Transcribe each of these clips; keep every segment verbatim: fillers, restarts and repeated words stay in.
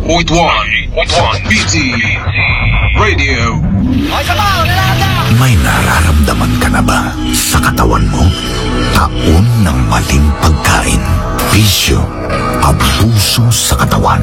point one B T Radio. May nararamdaman ka na ba sa katawan mo? Taon ng maling pagkain, bisyo, abuso sa katawan.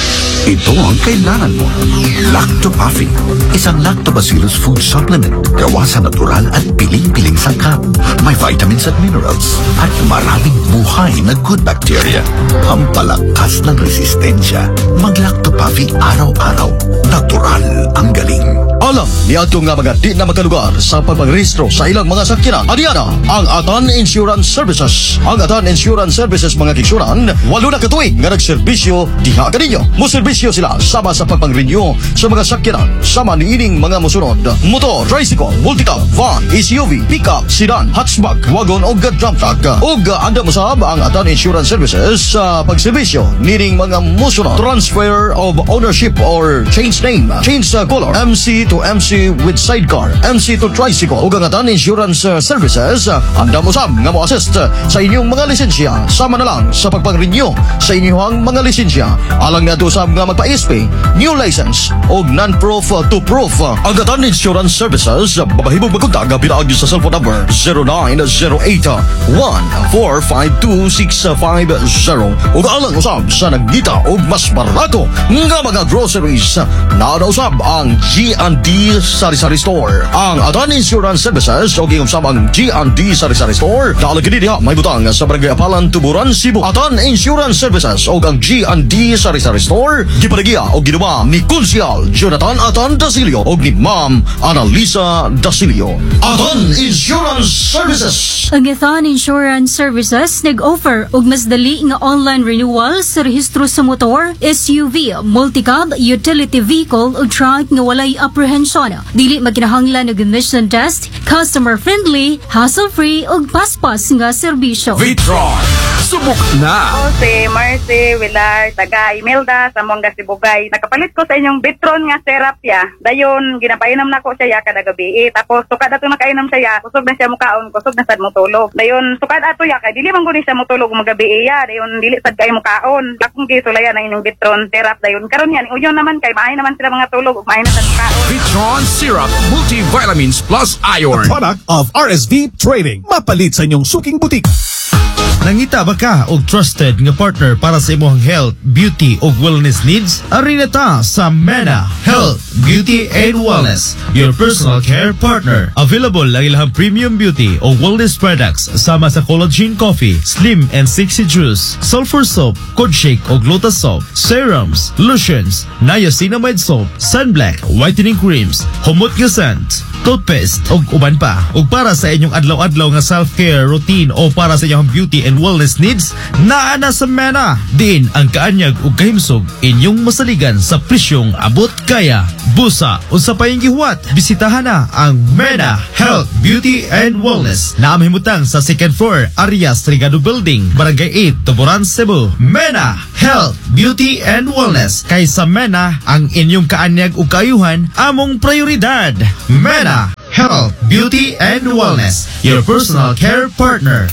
Ito ang kailangan mo. Lactopafin, isang lactobacillus food supplement gawa sa natural at piling-piling sangkap. May vitamins at minerals at maraming buhay na good bacteria. Pampalakas ng resistensya. Mag-Lactopafin araw-araw. Natural ang galing. Alam niya ito nga mga di na makalugar sa pagpagrehistro sa ilang mga sakyanan. Adiana, ang Atan Insurance Services. Ang Atan Insurance Services mga kiksuran, walo na katuig nga nagserbisyo diha kaninyo. Muserbisyo sila sama sa pagpang-renew sa mga sakyanan sama niining mga musunod: motor, tricycle, multicab, van, S U V, pickup, sedan, hatchback, wagon o dump truck. Ug anda musab ang Atan Insurance Services sa pagserbisyo niining mga musunod: transfer of ownership or change name, change uh, color, M C to M C with sidecar, M C to tricycle. Ug ang Atan Insurance uh, Services uh, anda musab nga mo-assist uh, sa inyong mga lisensya sama na lang sa pagpang-renew sa inyong mga lisensya. Alang nga usab nga magpa-S P, new license o non-proof uh, to proof. Uh, ang Atan Insurance Services uh, babahibog magkontak nga pinaagi sa cellphone number zero nine zero eight one four five two six five zero. Ug alang usab sa nagdita og mas barato nga mga groceries na usab ang G and D Sari-Sari Store. Ang Atan Insurance Services o gingusab ang G and D Sari-Sari Store nalagid diha may butang sa Barangay Apalan, Tuburan, Cebu. Atan Insurance Services o ang G and D Sari-Sari Store gipaligya o ginuba ni Konsyal Jonathan Atan Dasilio o ni Ma'am Annalisa Dasilio. Atan Insurance Services. Ang Atan Insurance Services nag-offer og mas dali nga online renewal sa rehistro sa motor, S U V, multicab, utility vehicle o truck nga walay apprehension. Dili maginahanglan og emission test, customer friendly, hassle-free ug paspas nga serbisyo. Vitron, subok na! Ako si Marcy Villar, taga Imelda, sa Mongga, Sibugay. Nakapalit ko sa inyong Vitron nga therapya. Dayon, ginapainom na ko siya kada gabi. Tapos, sukad ato nakainom siya, kusog na siya mukaon, kusog na sad mo tulog. Dayon, sukad ato ya, kay dili man guni siya mutulog magabi ya. Dayon, dili sad kay mukaon. Akong gisulayan na inyong Vitron therapy. Dayon, karon yan, uyon naman kay maahay naman sila mga tulog, maahay na sad mukaon. Vitron Syrup Multivitamins Plus Iron. Product of R S V Trading. Mapalit sa inyong suking butik. Nangita ba ka og trusted nga partner para sa imong health, beauty ug wellness needs? Ari na ta sa MENA Health, Beauty and Wellness, your personal care partner. Available ang ilang premium beauty o wellness products sama sa collagen coffee, slim and sexy juice, sulfur soap, cod shake ug lotus soap, serums, lotions, niacinamide soap, sunblock, whitening creams, humot nga scent, toothpaste ug uban pa. Ug para sa inyong adlaw-adlaw nga self-care routine o para sa inyong beauty and wellness needs, naa na sa MENA. Diin ang kaanyag ug kahimsog inyong masaligan sa presyong abot kaya. Busa unsa pa yung gihuwat, bisitahan na ang MENA Health, Beauty and Wellness na mahimutang sa second floor Arias Trigado Building, Barangay eight, Tuburan, Cebu. MENA Health, Beauty and Wellness, kay sa MENA ang inyong kaanyag ug kaayuhan among prioridad. MENA Health, Beauty and Wellness, your personal care partner.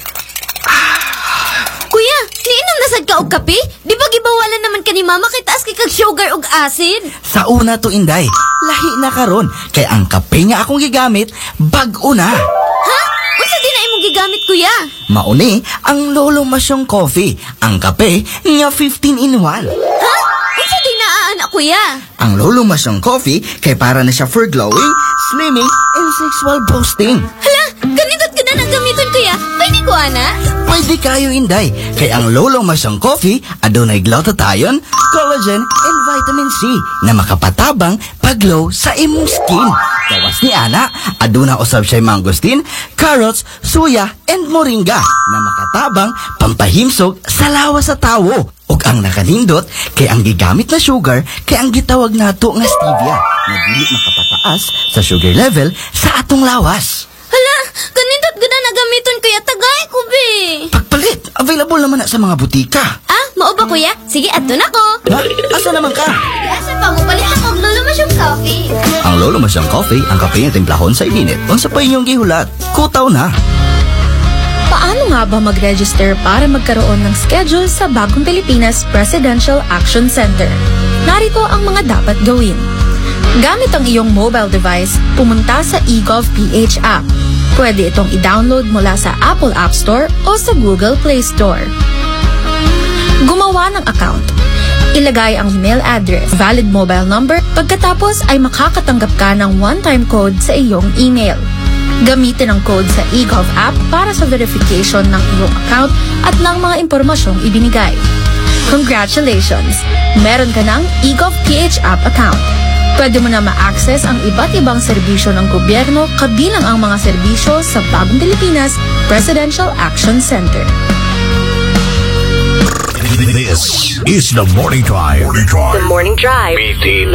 Kuya, niinom na sad ka og kape? Di ba gibawalan naman ka ni mama kay taas kay kag sugar ug acid? Sa una to, Inday, lahi na karon kay ang kape nga akong gigamit bag-o na. Ha? Unsa di na imong gigamit, kuya? Mauni ang Lolo Masyong Coffee, ang kape nga fifteen in one. Ha? Unsa di na anak, kuya? Ang Lolo Masyong Coffee kay para na siya for glowing, slimming, and sexual boosting. Hala, ganito't ka na nagamiton, kuya. Pwede ko, ana? Pwede kayo, Inday. Kay ang Lolo Masyong Coffee adunay glutathione, collagen, and vitamin C na makapatabang paglow sa imong skin. Gawas ni ana, aduna usab siya mangosteen, carrots, suya, and moringa na makatabang pampahimsog sa lawas sa tawo. Ug ang nakanindot kay ang gigamit na sugar kay ang gitawag nato nga stevia na dili makapataas sa sugar level sa atong lawas. Hala, ganito gana nagamiton, kuya. Tagay ko, be. Pagpalit, available naman na sa mga butika. Ah, mao ba, kuya? Sige, ato na ko. Ha? Asa naman ka? Asa pa mo palit ako og Lolo Masyong Coffee. Ang Lolo Masyong Coffee, ang kape nga timplahon sa ilinit. Unsa pa inyong gihulat? Kutaw na. Paano nga ba mag-register para magkaroon ng schedule sa Bagong Pilipinas Presidential Action Center? Narito ang mga dapat gawin. Gamit ang iyong mobile device, pumunta sa eGovPH app. Pwede itong i-download mula sa Apple App Store o sa Google Play Store. Gumawa ng account. Ilagay ang email address, valid mobile number, pagkatapos ay makakatanggap ka ng one-time code sa iyong email. Gamitin ang code sa eGov app para sa verification ng iyong account at ng mga impormasyong ibinigay. Congratulations! Meron ka ng eGovPH app account. Pwede mo na ma-access ang iba't ibang serbisyo ng gobyerno kabilang ang mga serbisyo sa Bagong Pilipinas Presidential Action Center. This is the Morning Drive. Morning Drive. The Morning Drive. B T